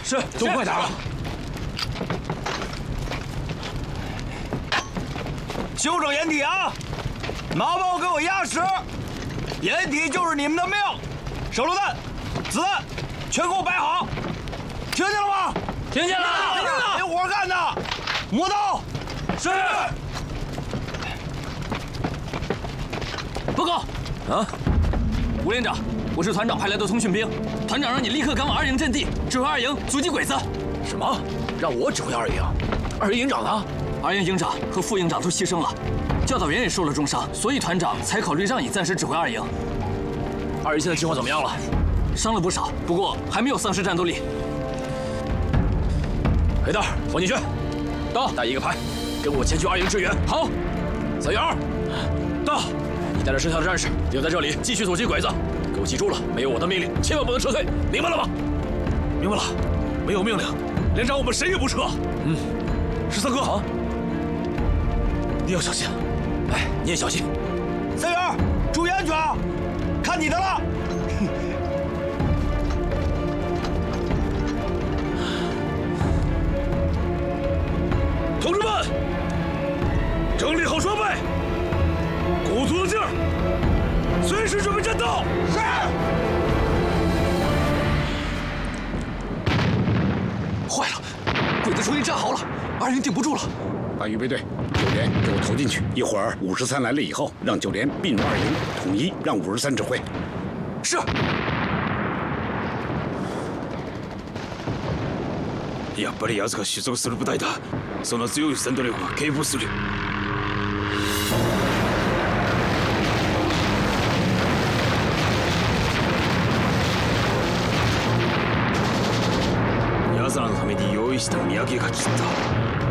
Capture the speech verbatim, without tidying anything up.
是，都快打了。 修正掩体啊！马炮给我压实，掩体就是你们的命。手榴弹、子弹全给我摆好，听见了吗？ 听见了， 听见了。没活干的，磨刀。是。 报告。 啊， 吴连长，我是团长派来的通讯兵，团长让你立刻赶往二营阵地，指挥二营阻击鬼子。 什么？让我指挥二营？二营营长呢？ 二营营长和副营长都牺牲了，教导员也受了重伤，所以团长才考虑让你暂时指挥二营。 二营现在情况怎么样了？ 伤了不少，不过还没有丧失战斗力。 黑蛋，黄进轩，到，带一个排，跟我前去二营支援。 好。 三元二，到，你带着剩下的战士留在这里继续阻击鬼子。给我记住了，没有我的命令，千万不能撤退，明白了吗？ 明白了。没有命令，连长我们谁也不撤。 嗯， 十三哥， 好， 你要小心。 哎，你也小心。 三元，注意安全啊！看你的了。 同志们，整理好装备，鼓足了劲儿，随时准备战斗。 是。 坏了，鬼子重新站好了，二营顶不住了。 把预备队九连给我投进去，一会儿五十三来了以后，让九连并入二营，统一让五十三指挥。 是。 やっぱり奴が所属する部隊だ。その強い戦闘力は警報する。奴らのために用意した土産が来た。